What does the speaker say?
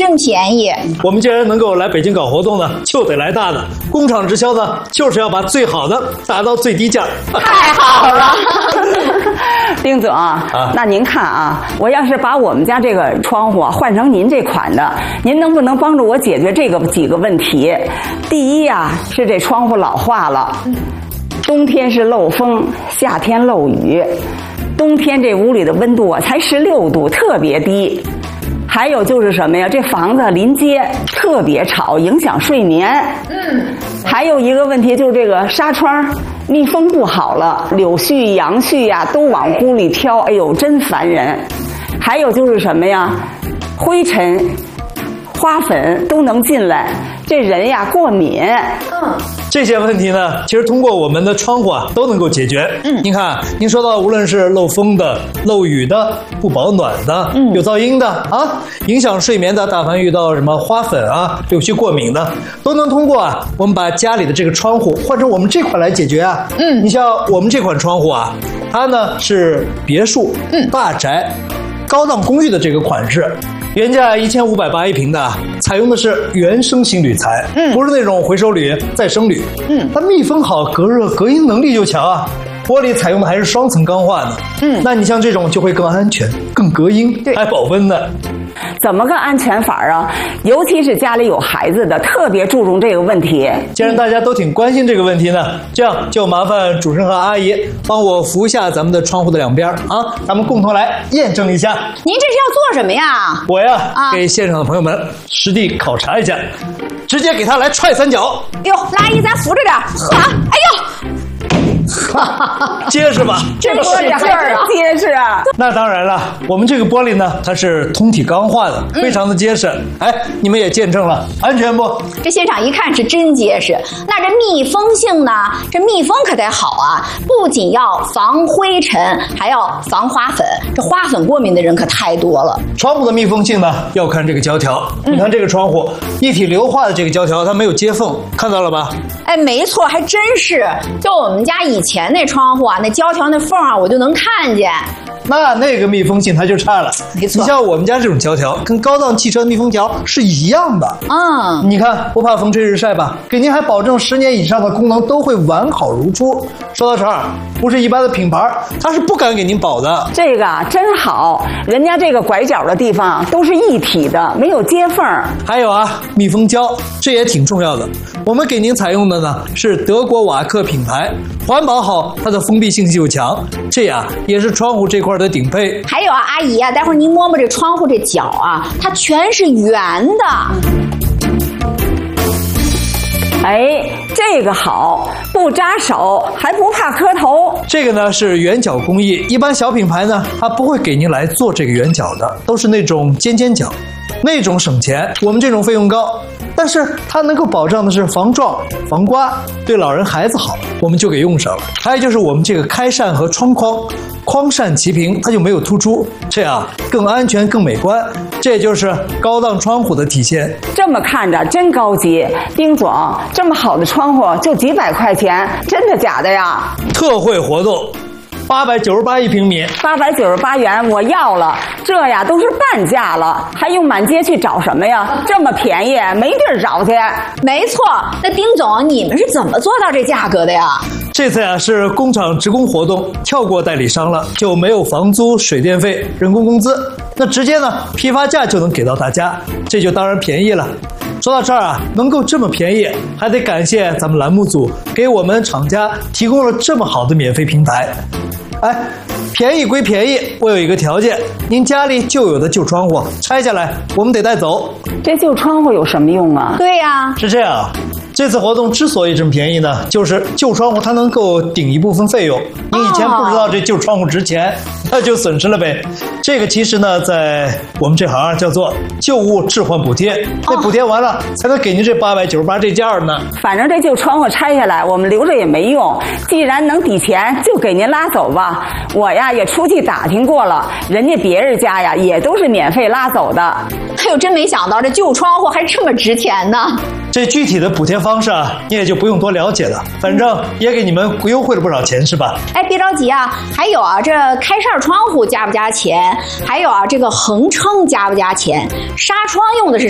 真便宜。 我们既然能够来北京搞活动呢，就得来大的。工厂直销呢，就是要把最好的打到最低价。 太好了， 丁总那您看啊，我要是把我们家这个窗户换成您这款的，您能不能帮助我解决这个几个问题？第一是这窗户老化了，冬天是漏风，夏天漏雨，冬天这屋里的温度才16度，特别低。还有就是什么呀？这房子临街特别吵，影响睡眠。还有一个问题就是这个纱窗密封不好了，柳絮、杨絮都往屋里飘，哎呦，真烦人。还有就是什么呀？灰尘、花粉都能进来，这人过敏。 这些问题呢，其实通过我们的窗户都能够解决。您看，您说到无论是漏风的、漏雨的、不保暖的、有噪音的影响睡眠的，但凡遇到什么花粉柳絮过敏的，都能通过我们把家里的这个窗户换成我们这款来解决你像我们这款窗户它呢是别墅、大宅、高档公寓的这个款式。原价1580一平的，采用的是原生型铝材，不是那种回收铝、再生铝。它密封好，隔热隔音能力就强玻璃采用的还是双层钢化的。那你像这种就会更安全、更隔音，还保温的。 怎么个安全法尤其是家里有孩子的，特别注重这个问题。 既然大家都挺关心这个问题呢，这样就麻烦主持人和阿姨帮我扶一下咱们的窗户的两边咱们共同来验证一下。 您这是要做什么呀？ 我给现场的朋友们实地考察一下，直接给他来踹3脚。 哟，阿姨咱扶着点。哎呦！ 结实吧？ 这个使劲儿结实。 那当然了，我们这个玻璃呢，它是通体钢化的，非常的结实。你们也见证了，安全不？ 这现场一看是真结实。那这密封性呢？这密封可得好不仅要防灰尘，还要防花粉。这花粉过敏的人可太多了。 窗户的密封性呢，要看这个胶条。你看这个窗户，一体硫化的这个胶条，它没有接缝，看到了吧？ 没错，还真是。就我们家以前那窗户那胶条那缝我就能看见。 那个密封性它就差了。 没错， 你像我们家这种胶条，跟高档汽车密封条是一样的。你看不怕风吹日晒吧？给您还保证10年以上的功能都会完好如初。说到这儿，不是一般的品牌，它是不敢给您保的。 这个真好，人家这个拐角的地方都是一体的，没有接缝。 还有密封胶，这也挺重要的。我们给您采用的呢是德国瓦克品牌，环保好，它的封闭性又强，这也是窗户这块的顶配。 还有阿姨待会儿您摸摸这窗户这角它全是圆的。 这个好，不扎手，还不怕磕头。 这个呢是圆角工艺，一般小品牌呢它不会给您来做这个圆角的，都是那种尖角，那种省钱，我们这种费用高。但是它能够保障的是防撞、防刮，对老人孩子好，我们就给用上了。还有就是我们这个开扇和窗框，框扇齐平，它就没有突出，这样更安全、更美观。这也就是高档窗户的体现。 这么看着真高级，丁总，这么好的窗户就几百块钱，真的假的呀？ 特惠活动。898一平米 ，898元我要了，这都是半价了，还用满街去找什么呀？这么便宜，没地儿找去。 没错，那丁总，你们是怎么做到这价格的呀？ 这次是工厂职工活动，跳过代理商了，就没有房租、水电费、人工工资，那直接呢批发价就能给到大家，这就当然便宜了。说到这儿能够这么便宜，还得感谢咱们栏目组给我们厂家提供了这么好的免费平台。便宜归便宜，我有一个条件，您家里旧有的旧窗户拆下来，我们得带走。 这旧窗户有什么用啊？ 对呀， 是这样。这次活动之所以这么便宜呢，就是旧窗户它能够顶一部分费用。你以前不知道这旧窗户值钱，那就损失了呗。这个其实呢，在我们这行叫做旧物置换补贴，那补贴完了才能给您这898这价呢。 反正这旧窗户拆下来，我们留着也没用。既然能抵钱，就给您拉走吧。我也出去打听过了，人家别人家也都是免费拉走的。 哎呦，真没想到这旧窗户还这么值钱呢。 这具体的补贴方式你也就不用多了解了，反正也给你们优惠了不少钱，是吧？ 别着急还有这开扇窗户加不加钱？还有这个横撑加不加钱？纱窗用的是